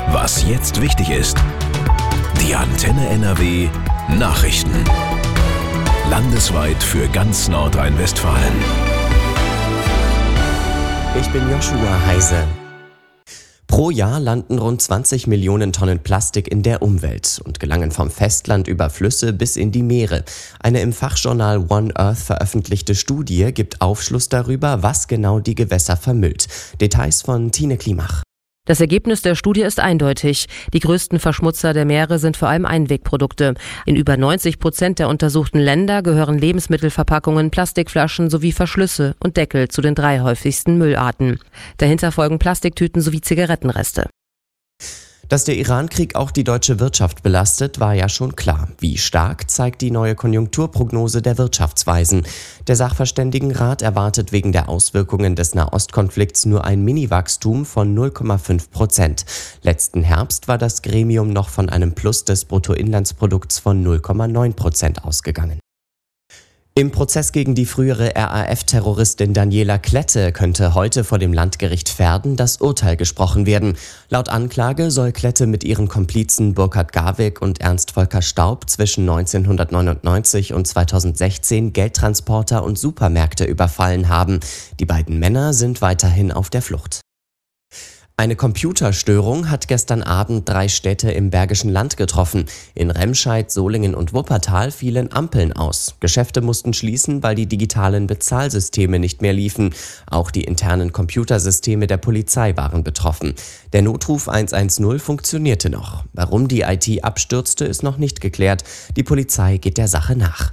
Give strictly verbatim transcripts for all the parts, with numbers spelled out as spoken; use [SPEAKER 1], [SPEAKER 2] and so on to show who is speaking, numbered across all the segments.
[SPEAKER 1] Was jetzt wichtig ist. Die Antenne N R W Nachrichten. Landesweit für ganz Nordrhein-Westfalen.
[SPEAKER 2] Ich bin Joshua Heise. Pro Jahr landen rund zwanzig Millionen Tonnen Plastik in der Umwelt und gelangen vom Festland über Flüsse bis in die Meere. Eine im Fachjournal One Earth veröffentlichte Studie gibt Aufschluss darüber, was genau die Gewässer vermüllt. Details von Tine Klimach.
[SPEAKER 3] Das Ergebnis der Studie ist eindeutig. Die größten Verschmutzer der Meere sind vor allem Einwegprodukte. In über neunzig Prozent der untersuchten Länder gehören Lebensmittelverpackungen, Plastikflaschen sowie Verschlüsse und Deckel zu den drei häufigsten Müllarten. Dahinter folgen Plastiktüten sowie Zigarettenreste.
[SPEAKER 2] Dass der Iran-Krieg auch die deutsche Wirtschaft belastet, war ja schon klar. Wie stark, zeigt die neue Konjunkturprognose der Wirtschaftsweisen. Der Sachverständigenrat erwartet wegen der Auswirkungen des Nahostkonflikts nur ein Mini-Wachstum von null Komma fünf Prozent. Letzten Herbst war das Gremium noch von einem Plus des Bruttoinlandsprodukts von null Komma neun Prozent ausgegangen. Im Prozess gegen die frühere R A F-Terroristin Daniela Klette könnte heute vor dem Landgericht Verden das Urteil gesprochen werden. Laut Anklage soll Klette mit ihren Komplizen Burkhard Garwig und Ernst Volker Staub zwischen neunzehnhundertneunundneunzig und zweitausendsechzehn Geldtransporter und Supermärkte überfallen haben. Die beiden Männer sind weiterhin auf der Flucht. Eine Computerstörung hat gestern Abend drei Städte im Bergischen Land getroffen. In Remscheid, Solingen und Wuppertal fielen Ampeln aus. Geschäfte mussten schließen, weil die digitalen Bezahlsysteme nicht mehr liefen. Auch die internen Computersysteme der Polizei waren betroffen. Der Notruf eins eins null funktionierte noch. Warum die I T abstürzte, ist noch nicht geklärt. Die Polizei geht der Sache nach.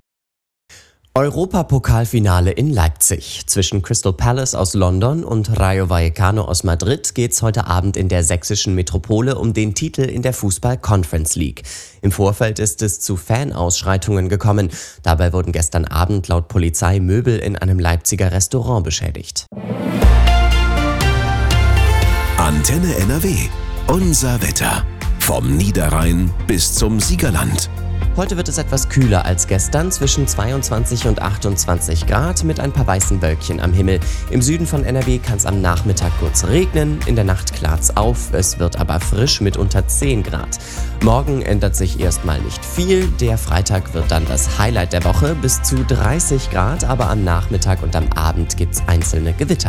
[SPEAKER 2] Europapokalfinale in Leipzig. Zwischen Crystal Palace aus London und Rayo Vallecano aus Madrid geht's heute Abend in der sächsischen Metropole um den Titel in der Fußball-Conference League. Im Vorfeld ist es zu Fanausschreitungen gekommen. Dabei wurden gestern Abend laut Polizei Möbel in einem Leipziger Restaurant beschädigt.
[SPEAKER 1] Antenne N R W. Unser Wetter. Vom Niederrhein bis zum Siegerland.
[SPEAKER 2] Heute wird es etwas kühler als gestern, zwischen zweiundzwanzig und achtundzwanzig Grad mit ein paar weißen Wölkchen am Himmel. Im Süden von N R W kann es am Nachmittag kurz regnen, in der Nacht klart's auf, es wird aber frisch mit unter zehn Grad. Morgen ändert sich erstmal nicht viel, der Freitag wird dann das Highlight der Woche, bis zu dreißig Grad, aber am Nachmittag und am Abend gibt's einzelne Gewitter.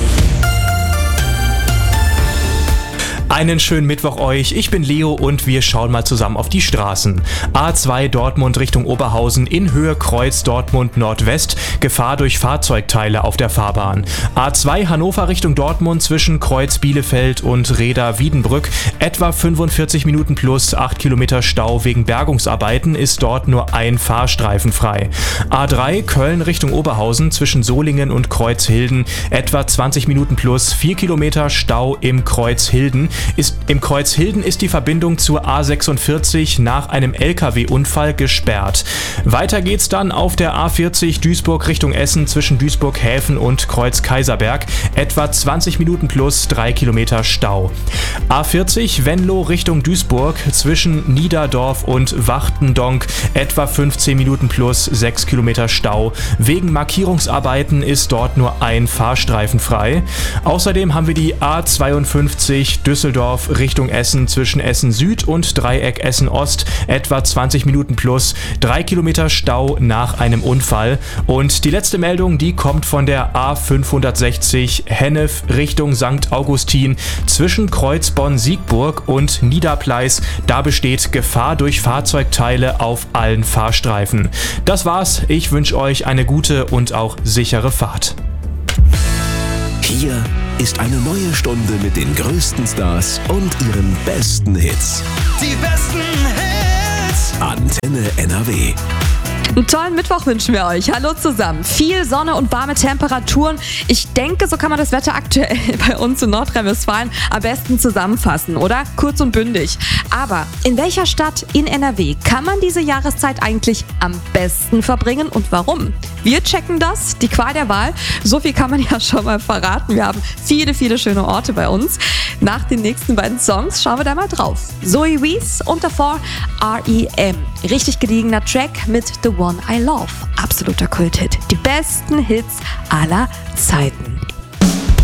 [SPEAKER 4] Einen schönen Mittwoch euch, ich bin Leo und wir schauen mal zusammen auf die Straßen. A zwei Dortmund Richtung Oberhausen in Höhe Kreuz Dortmund Nordwest, Gefahr durch Fahrzeugteile auf der Fahrbahn. A zwei Hannover Richtung Dortmund zwischen Kreuz Bielefeld und Reda Wiedenbrück, etwa fünfundvierzig Minuten plus acht Kilometer Stau wegen Bergungsarbeiten, ist dort nur ein Fahrstreifen frei. A drei Köln Richtung Oberhausen zwischen Solingen und Kreuzhilden, etwa zwanzig Minuten plus vier Kilometer Stau im Kreuzhilden. Ist, Im Kreuzhilden ist die Verbindung zur A sechsundvierzig nach einem L K W-Unfall gesperrt. Weiter geht's dann auf der A vierzig Duisburg Richtung Essen zwischen Duisburg-Häfen und Kreuz-Kaiserberg. Etwa zwanzig Minuten plus drei Kilometer Stau. A vierzig Venlo Richtung Duisburg zwischen Niederdorf und Wachtendonk. Etwa fünfzehn Minuten plus sechs Kilometer Stau. Wegen Markierungsarbeiten ist dort nur ein Fahrstreifen frei. Außerdem haben wir die A zweiundfünfzig Düsseldorf Richtung Essen zwischen Essen Süd und Dreieck Essen Ost, etwa zwanzig Minuten plus drei Kilometer Stau nach einem Unfall. Und die letzte Meldung, die kommt von der A fünfhundertsechzig Hennef Richtung Sankt Augustin zwischen Kreuzbonn-Siegburg und Niederpleis. Da besteht Gefahr durch Fahrzeugteile auf allen Fahrstreifen. Das war's, ich wünsche euch eine gute und auch sichere Fahrt.
[SPEAKER 1] Hier ist eine neue Stunde mit den größten Stars und ihren besten Hits.
[SPEAKER 5] Die besten Hits.
[SPEAKER 1] Antenne N R W.
[SPEAKER 6] Einen tollen Mittwoch wünschen wir euch. Hallo zusammen. Viel Sonne und warme Temperaturen. Ich denke, so kann man das Wetter aktuell bei uns in Nordrhein-Westfalen am besten zusammenfassen, oder? Kurz und bündig. Aber in welcher Stadt in N R W kann man diese Jahreszeit eigentlich am besten verbringen und warum? Wir checken das, die Qual der Wahl. So viel kann man ja schon mal verraten. Wir haben viele, viele schöne Orte bei uns. Nach den nächsten beiden Songs schauen wir da mal drauf. Zoe Wees und davor R E M. Richtig gediegener Track mit The One I Love. Absoluter Kulthit. Die besten Hits aller Zeiten.